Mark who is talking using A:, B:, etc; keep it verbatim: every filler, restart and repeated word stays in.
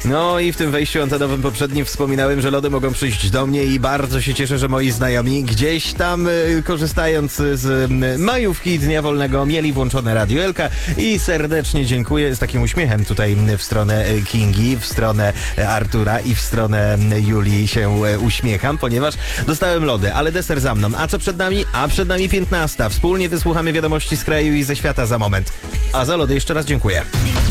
A: No i w tym wejściu antenowym poprzednim wspominałem, że lody mogą przyjść do mnie i bardzo się cieszę, że moi znajomi gdzieś tam y, korzystając z y, majówki Dnia Wolnego mieli włączone Radio Elka i serdecznie dziękuję z takim uśmiechem tutaj w stronę Kingi, w stronę Artura i w stronę Julii się uśmiecham, ponieważ dostałem lody, ale deser za mną. A co przed nami? A przed nami piętnasta. Wspólnie wysłuchamy wiadomości z kraju i ze świata za moment. A za lody jeszcze raz dziękuję.